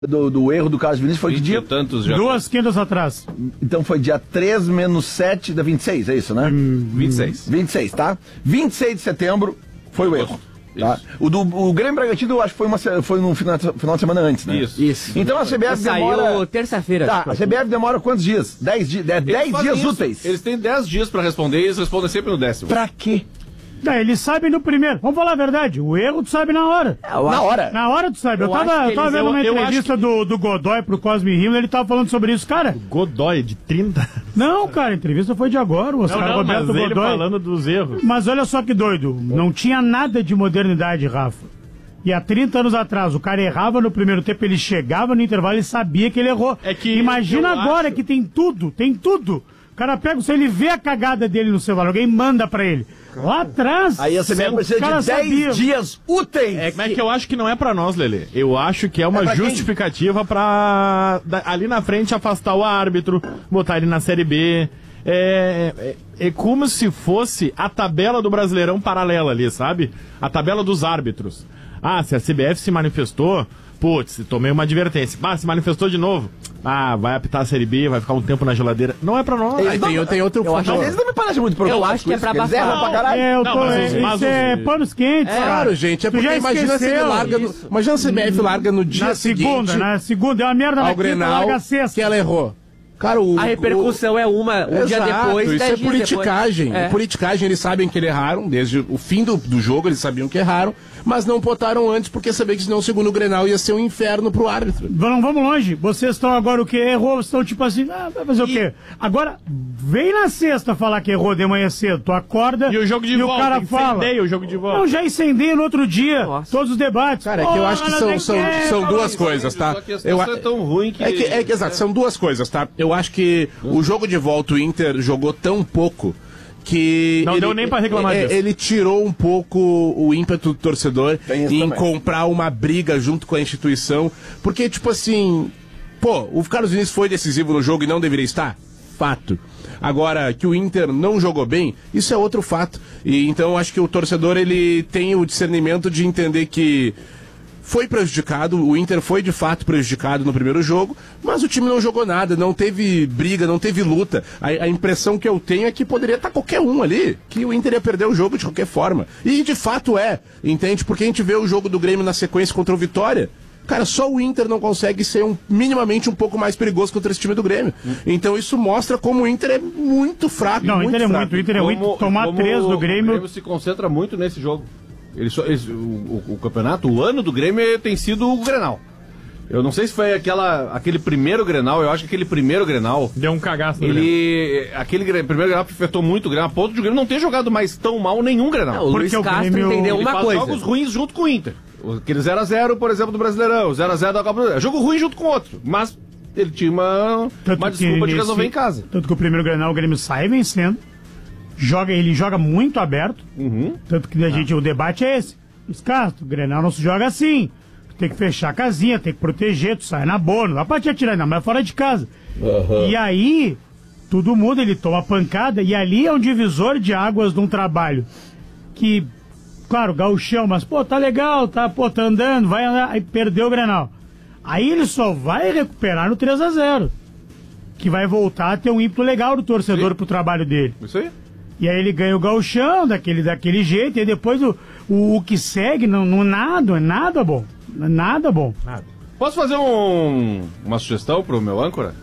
do erro do Carlos Vinícius foi que dia? Tantos já. 2 quintas atrás. Então foi dia 3 menos 7 da 26, é isso, né? 26. 26, tá? 26 de setembro foi o erro. Tá? O Grêmio Bragantino, eu acho que foi no final de semana antes, né? Isso. Então a CBF demora... Saiu terça-feira. Tá, a CBF demora quantos dias? 10 dias, 10 dias úteis. Eles têm 10 dias pra responder e eles respondem sempre no 10º. Pra quê? Eles sabem no primeiro. Vamos falar a verdade. O erro tu sabe na hora. Na hora? Na hora tu sabe. Eu tava vendo uma entrevista do Godoy pro Cosme Rio, ele tava falando sobre isso, cara. Godoy, de 30? Não, cara, a entrevista foi de agora. O Oscar Roberto mas ele Godoy falando dos erros. Mas olha só que doido. Não tinha nada de modernidade, Rafa. E há 30 anos atrás, o cara errava no primeiro tempo, ele chegava no intervalo e sabia que ele errou. Imagina agora que tem tudo. O cara pega, se ele vê a cagada dele no celular, alguém manda pra ele. Lá atrás... Aí a CBF precisa de 10 dias úteis. É que eu acho que não é pra nós, Lelê. Eu acho que é uma justificativa pra ali na frente afastar o árbitro, botar ele na Série B. É como se fosse a tabela do Brasileirão paralela ali, sabe? A tabela dos árbitros. Se a CBF se manifestou... Putz, tomei uma advertência. Se manifestou de novo. Vai apitar a Série B, vai ficar um tempo na geladeira. Não é pra nós. Tem outro fator. Eles não me parecem muito preocupados. Eu acho que é pra abafar. Isso é panos quentes, cara. Claro, gente. É porque imagina se ele larga... Imagina a CBF larga no dia seguinte... Na segunda, é uma merda ao Grenal, que ela errou. Cara, a repercussão é um dia depois, isso é politicagem. Depois. Politicagem, eles sabem que eles erraram, desde o fim do jogo eles sabiam que erraram, mas não botaram antes porque sabiam que senão o segundo Grenal ia ser um inferno pro árbitro. Vamos longe. Vocês estão agora o quê? Errou, vocês estão tipo assim, vai fazer o quê? Agora, vem na sexta falar que errou de manhã cedo, tu acorda e o jogo de volta, o cara fala... o jogo de volta. Não, já incendeia no outro dia, todos os debates. Cara, é que eu acho que são duas coisas, tá? É tão ruim que... Exato, são duas coisas, tá? Eu acho que o jogo de volta, o Inter jogou tão pouco que... Não deu nem pra reclamar disso. Ele tirou um pouco o ímpeto do torcedor em comprar uma briga junto com a instituição. Porque, tipo assim... o Carlos Vinícius foi decisivo no jogo e não deveria estar? Fato. Agora, que o Inter não jogou bem, isso é outro fato. E então, acho que o torcedor, ele tem o discernimento de entender que... foi prejudicado, o Inter foi de fato prejudicado no primeiro jogo, mas o time não jogou nada, não teve briga, não teve luta. A impressão que eu tenho é que poderia estar qualquer um ali, que o Inter ia perder o jogo de qualquer forma. E de fato entende? Porque a gente vê o jogo do Grêmio na sequência contra o Vitória. Cara, só o Inter não consegue ser minimamente um pouco mais perigoso contra esse time do Grêmio. Então isso mostra como o Inter é muito fraco. Não, o Inter é muito. Tomar 3 do Grêmio... O Grêmio se concentra muito nesse jogo. O campeonato, o ano do Grêmio tem sido o Grenal. Eu não sei se foi aquele primeiro Grenal, eu acho que aquele primeiro Grenal... deu um cagaço no Aquele primeiro Grenal afetou muito o Grêmio, a ponto de o Grêmio não ter jogado mais tão mal nenhum Grenal. O Luiz Castro entendeu uma coisa. Jogos ruins junto com o Inter. Aquele 0x0, por exemplo, do Brasileirão, 0x0 da Copa do Brasil. Jogo ruim junto com o outro, mas ele tinha uma desculpa de resolver em casa. Tanto que o primeiro Grenal o Grêmio sai vencendo. Ele joga muito aberto. Tanto que o debate é esse. O Grenal não se joga assim. Tu tem que fechar a casinha, tem que proteger, tu sai na boa, não dá pra te atirar, não, mas é fora de casa. E aí, tudo muda, ele toma pancada, e ali é um divisor de águas de um trabalho que, claro, gauchão, mas tá legal, tá andando, vai andar, aí perdeu o Grenal. Aí ele só vai recuperar no 3x0. Que vai voltar a ter um ímpeto legal do torcedor pro trabalho dele. Isso aí. E aí ele ganha o gauchão daquele jeito, e depois o que segue não é nada bom. Nada bom. Nada. Posso fazer uma sugestão pro meu âncora?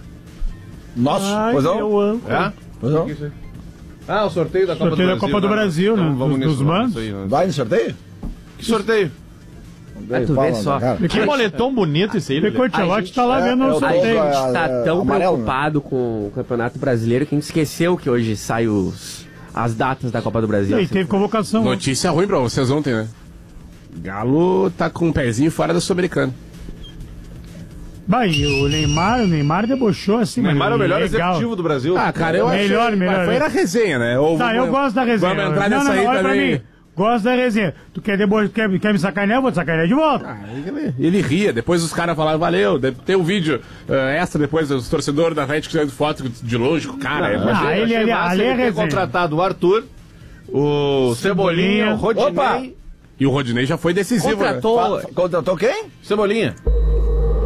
Meu âncora. O sorteio da Copa do Brasil. Né? Vamos dos manos. Vai no sorteio? Que sorteio? Tu vê só. Que moletom bonito esse aí. O Cortelote tá lá vendo o sorteio. A gente tá tão preocupado com o Campeonato Brasileiro que a gente esqueceu que hoje sai as datas da Copa do Brasil. E teve convocação. Notícia ruim pra vocês ontem, né? Galo tá com um pezinho fora da Sul-Americana. E o Neymar debochou assim. O Neymar é o melhor executivo do Brasil. Cara, eu melhor. Foi na resenha, né? Eu gosto da resenha. Vamos entrar nessa aí também. Pra mim. Gosto da resenha. Tu quer me sacanear? Eu vou te sacanear de volta. Ele ria. Depois os caras falaram, valeu. Tem um vídeo extra depois dos torcedores da Atlético tirando foto de longe com o cara. Ele é resenha. Contratado o Arthur, o Cebolinha, o Rodinei. E o Rodinei já foi decisivo. Contratou quem? Cebolinha.